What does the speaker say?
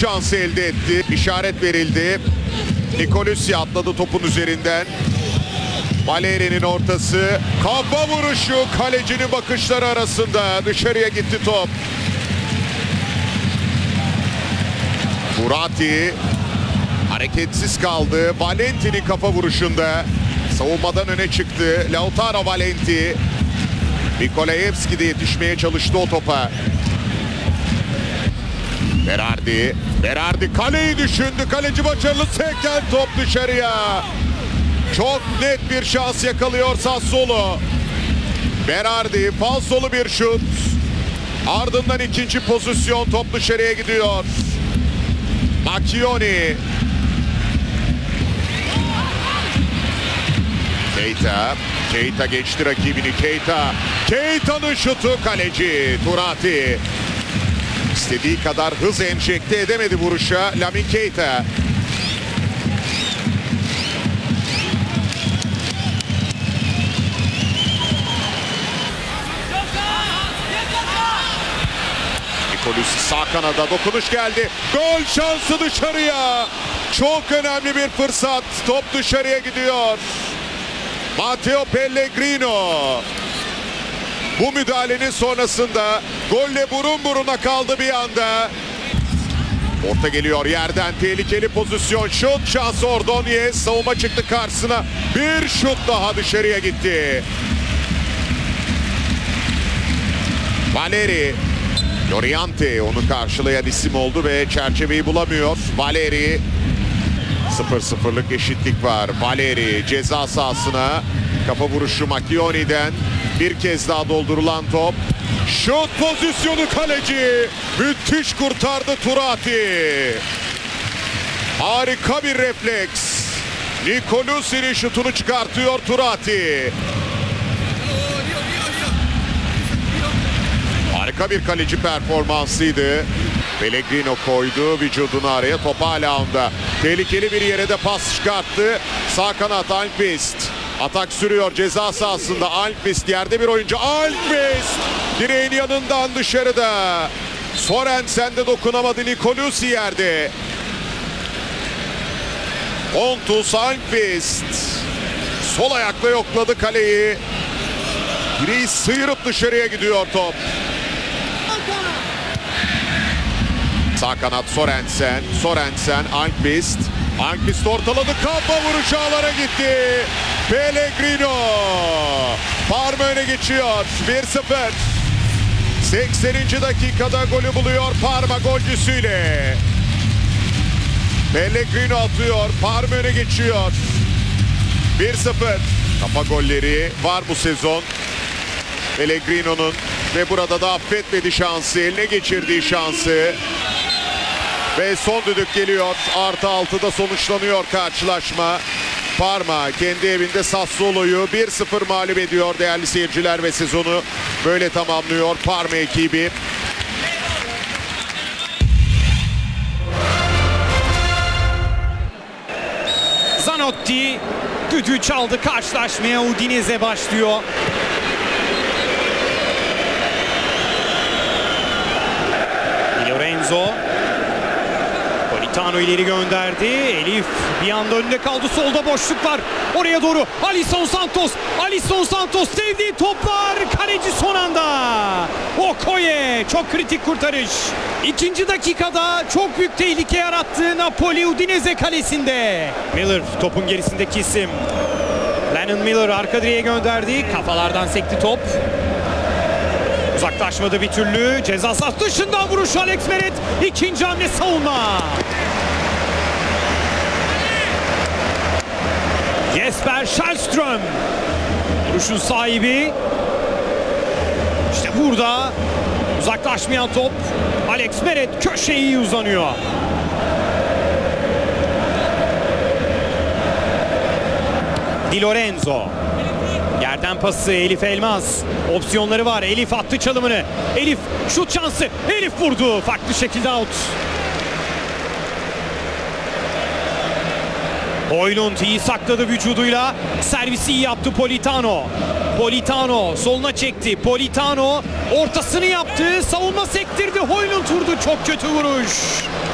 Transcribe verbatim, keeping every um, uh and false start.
şansı elde etti. İşaret verildi. Nicolussi atladı topun üzerinden. Valeri'nin ortası. Kafa vuruşu kalecinin bakışları arasında. Dışarıya gitti top. Turati hareketsiz kaldı. Valenti'nin kafa vuruşunda. Savunmadan öne çıktı. Lautaro Valenti. Nikolajevski de yetişmeye çalıştı o topa. Berardi. Berardi kaleyi düşündü. Kaleci başarılı. Seken top dışarıya. Çok net bir şans yakalıyor Sassuolo. Berardi falsolu bir şut. Ardından ikinci pozisyon, top dışarıya gidiyor. Macchioni. Keita. Keita geçti rakibini. Keita. Keita'nın şutu, kaleci Turati. İstediği kadar hız enjekte edemedi vuruşa Lamine Keita. Nicolussi sağ kanada, dokunuş geldi. Gol şansı dışarıya. Çok önemli bir fırsat. Top dışarıya gidiyor. Matteo Pellegrino. Bu müdahalenin sonrasında golle burun buruna kaldı bir anda. Orta geliyor yerden, tehlikeli pozisyon. Şut şansı Ordonez. Savunma çıktı karşısına. Bir şut daha dışarıya gitti. Valeri. Loriente onu karşılayan isim oldu ve çerçeveyi bulamıyor. Valeri. sıfır sıfırlık eşitlik var. Valeri ceza sahasına. Kafa vuruşu Macchioni'den. Bir kez daha doldurulan top. Şut pozisyonu, kaleci. Müthiş kurtardı Turati. Harika bir refleks. Nicolussi'nin şutunu çıkartıyor Turati. Harika bir kaleci performansıydı. Pellegrino koydu vücudunu araya. Top hala onda. Tehlikeli bir yere de pas çıkarttı. Sağ kanat Almqvist. Atak sürüyor ceza sahasında. Almqvist yerde bir oyuncu. Almqvist direğin yanından dışarıda. Sorensen de dokunamadı. Nicolussi yerde. Pontus Almqvist sol ayakla yokladı kaleyi. Direği sıyırıp dışarıya gidiyor top. Sağ kanat Sorensen. Sorensen, Almqvist. Almqvist ortaladı. Kafa vuruşu ağlara gitti. Pellegrino. Parma öne geçiyor. bir sıfır. sekseninci dakikada golü buluyor Parma golcüsüyle. Pellegrino atıyor. Parma öne geçiyor. bir sıfır. Kafa golleri var bu sezon. Pellegrino'nun ve burada da affetmedi şansı. Eline geçirdiği şansı. Ve son düdük geliyor. Artı altıda sonuçlanıyor karşılaşma. Parma kendi evinde Sassuolo'yu bir sıfır mağlup ediyor değerli seyirciler ve sezonu böyle tamamlıyor Parma ekibi. Zanotti düdüğü çaldı, karşılaşmaya Udinese başlıyor. Di Lorenzo. Politano ileri gönderdi. Elif bir anda önünde kaldı. Solda boşluk var. Oraya doğru Alisson Santos. Alisson Santos sevdiği toplar. Kaleci son anda. Okoye. Çok kritik kurtarış. İkinci dakikada çok büyük tehlike yarattı Napoli Udinese kalesinde. Miller topun gerisindeki isim. Lennon Miller arka direğe gönderdi. Kafalardan sekti top. Uzaklaşmadı bir türlü. Ceza sahası dışından vuruş Alex Meret. İkinci hamle savunma. Jesper Källström. Vuruşun sahibi. İşte burada uzaklaşmayan top. Alex Meret köşeye iyi uzanıyor. Di Lorenzo. Yerden pası Elif Elmas. Opsiyonları var. Elif attı çalımını. Elif şut şansı. Elif vurdu. Farklı şekilde out. Højlund iyi sakladı vücuduyla. Servisi iyi yaptı Politano. Politano soluna çekti. Politano ortasını yaptı. Savunma sektirdi. Højlund vurdu. Çok kötü vuruş.